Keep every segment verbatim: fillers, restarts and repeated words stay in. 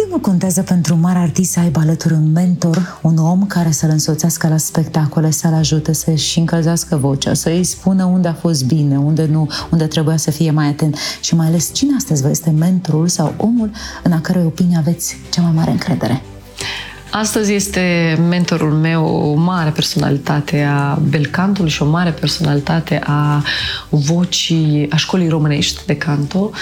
mult contează pentru un mare artist să aibă alături un mentor, un om care să-l însoțească la spectacole, să-l ajute să-și încălzească vocea, să-i spună unde a fost bine, unde nu, unde trebuia să fie mai atent și mai ales cine astăzi vă este mentorul sau omul în a cărui opinie aveți cea mai mare încredere? Astăzi este mentorul meu o mare personalitate a belcantului și o mare personalitate a vocii, a școlii românești de canto.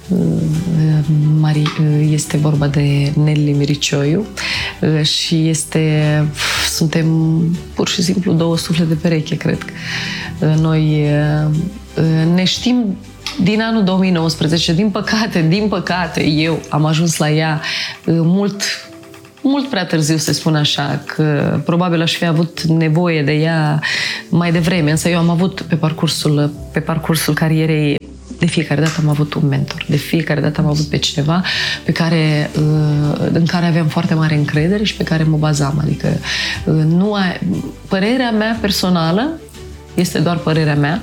Este vorba de Nelly Miricioiu și este, suntem pur și simplu două suflete de pereche, cred. Noi ne știm din anul două mii nouăsprezece, din păcate, din păcate, eu am ajuns la ea mult mult prea târziu, să spun așa, că probabil aș fi avut nevoie de ea mai devreme, însă eu am avut pe parcursul, pe parcursul carierei, de fiecare dată am avut un mentor, de fiecare dată am avut pe cineva pe care, în care aveam foarte mare încredere și pe care mă bazam, adică nu ai, părerea mea personală este doar părerea mea,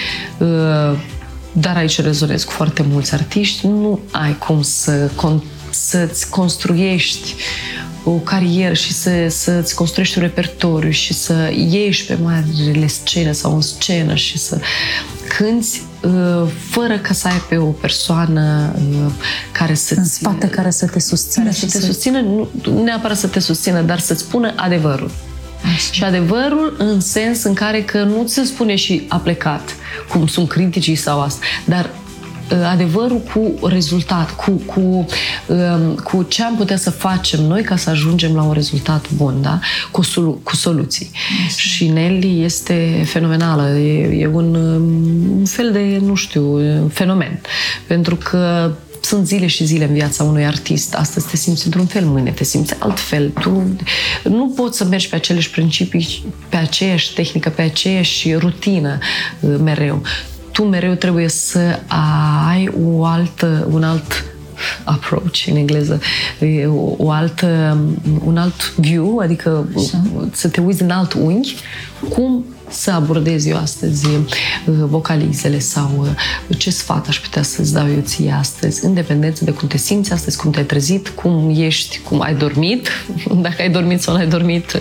dar aici rezonez cu foarte mulți artiști, nu ai cum să să-ți construiești o carieră și să, să-ți construiești un repertoriu și să ieși pe marile scene sau în scenă și să cânți fără ca să ai pe o persoană care să în spate, care să te susțină. Care să te să... susțină, nu neapărat să te susțină, dar să-ți spună adevărul. Așa. Și adevărul în sens în care că nu ți se spune și a plecat, cum sunt criticii sau asta, dar adevărul cu rezultat, cu, cu, cu ce am putea să facem noi ca să ajungem la un rezultat bun, da? Cu, solu- cu soluții. Așa. Și Nelly este fenomenală, e, e un, un fel de, nu știu, fenomen. Pentru că sunt zile și zile în viața unui artist. Astăzi te simți într-un fel, mâine te simți altfel. Tu nu poți să mergi pe aceleași principii, pe aceeași tehnică, pe aceeași rutină mereu. Tu mereu trebuie să ai o altă, un alt approach în engleză, o, o altă, un alt view, adică așa, să te uiți în alt unghi, cum să abordez eu astăzi vocalizele sau ce sfat aș putea să-ți dau eu ție astăzi, în dependență de cum te simți astăzi, cum te-ai trezit, cum ești, cum ai dormit, dacă ai dormit sau nu ai dormit.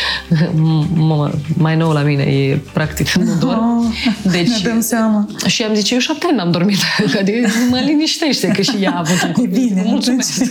Mai nou la mine e practic nu dorm. Deci, ne dăm seama. Și am zis, eu șapte ani n-am dormit. Adică mă liniștește că și ea a avut un e bine. Mulțumesc.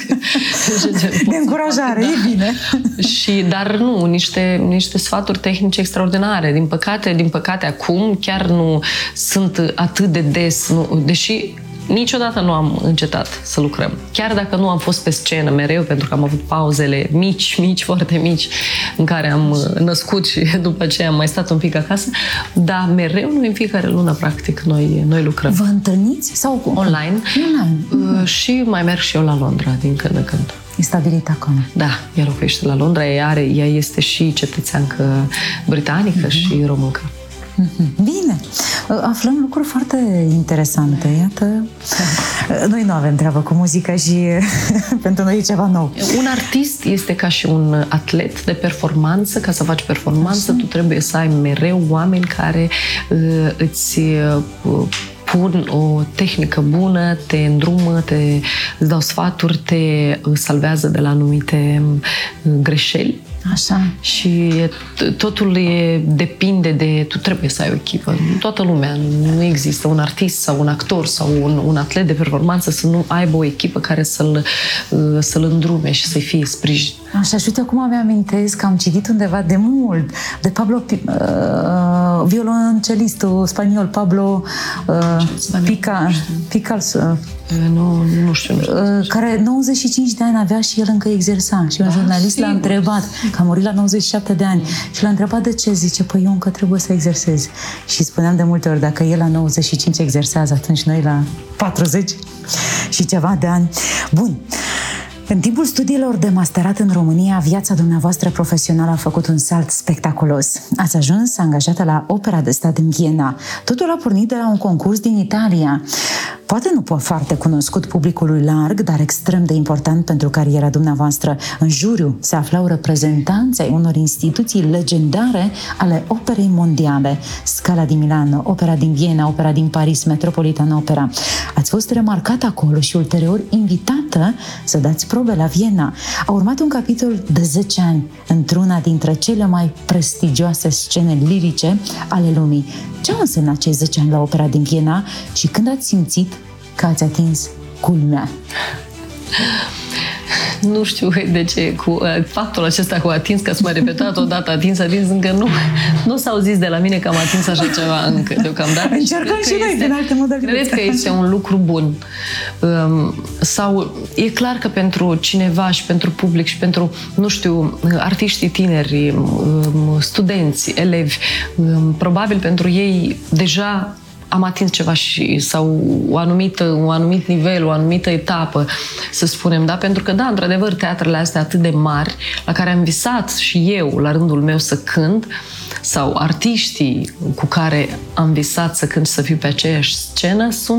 De încurajare, da. E bine. Și, dar nu, niște, niște sfaturi tehnice extraordinare. Din păcate, din păcate acum chiar nu sunt atât de des, nu, deși niciodată nu am încetat să lucrăm. Chiar dacă nu am fost pe scenă mereu, pentru că am avut pauzele mici, mici, foarte mici, în care am născut și după aceea am mai stat un pic acasă, dar mereu, noi în fiecare lună, practic, noi, noi lucrăm. Vă întâlniți? Sau online. Online. Și mai merg și eu la Londra, din când în când. E stabilit acum. Da, ea locuiește la Londra, ea, are, ea este și cetățeancă britanică mm-hmm. și româncă. Bine, aflăm lucruri foarte interesante. Iată, noi nu avem treabă cu muzica și pentru noi e ceva nou. Un artist este ca și un atlet de performanță. Ca să faci performanță, așa, tu trebuie să ai mereu oameni care uh, îți uh, pun o tehnică bună, te îndrumă, te îți dau sfaturi, te salvează de la anumite uh, greșeli. Așa. Și totul e, depinde de... Tu trebuie să ai o echipă. Toată lumea. Nu există un artist sau un actor sau un, un atlet de performanță să nu aibă o echipă care să-l, să-l îndrume și să-i fie sprijin. Așa, și uite, acum mi-amintesc că am citit undeva de mult de Pablo, uh, violoncelistul spaniol, Pablo uh, Pica, Picasso. Nu, nu știu. Nu știu. Uh, care nouăzeci și cinci de ani avea și el încă exersa. Și un da, jurnalist sigur. L-a întrebat, că a murit la nouăzeci și șapte de ani, și l-a întrebat de ce. Zice, păi eu încă trebuie să exersez. Și spuneam de multe ori, dacă el la nouăzeci și cinci exersează, atunci noi la patruzeci și ceva de ani. Bun. În timpul studiilor de masterat în România, viața dumneavoastră profesională a făcut un salt spectaculos. Ați ajuns angajată la Opera de Stat din Viena. Totul a pornit de la un concurs din Italia. Poate nu foarte cunoscut publicului larg, dar extrem de important pentru cariera dumneavoastră. În juriu se aflau reprezentanți ai unor instituții legendare ale operei mondiale. Scala din Milano, Opera din Viena, Opera din Paris, Metropolitan Opera. Ați fost remarcată acolo și ulterior invitată să dați probe la Viena. A urmat un capitol de zece ani într-una dintre cele mai prestigioase scene lirice ale lumii. Ce au însemnat cei zece ani la opera din Viena și când ați simțit că ați atins culmea? Nu știu de ce, cu faptul acesta cu atins, că ați mai repetat odată atins, atins, încă nu, nu s-au zis de la mine că am atins așa ceva încă deocamdată. Încercăm și noi din alte modalități. Cred că este un lucru bun. Sau e clar că pentru cineva și pentru public și pentru, nu știu, artiștii tineri, studenți, elevi, probabil pentru ei deja am atins ceva și, sau o anumită, un anumit nivel, o anumită etapă, să spunem, da? Pentru că, da, într-adevăr, teatrele astea atât de mari, la care am visat și eu, la rândul meu, să cânt, sau artiștii cu care am visat să cânt, să fiu pe aceeași scenă, sunt